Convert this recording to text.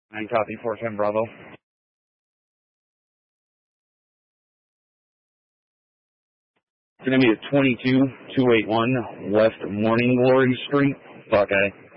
9 copy, 410 Bravo. It's going to be at 22281 West Morning Glory Street, Buckeye.